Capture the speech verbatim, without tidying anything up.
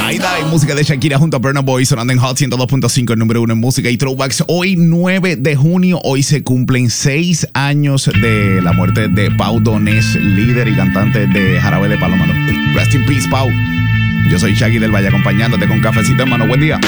Aida y música de Shakira junto a Burna Boy sonando en Hot ciento dos punto cinco, el número uno en música y throwbacks. Hoy nueve de junio, hoy se cumplen seis años de la muerte de Pau Donés, líder y cantante de Jarabe de Palo, mano. Rest in peace, Pau. Yo soy Shaggy del Valle acompañándote con cafecito, hermano. Buen día.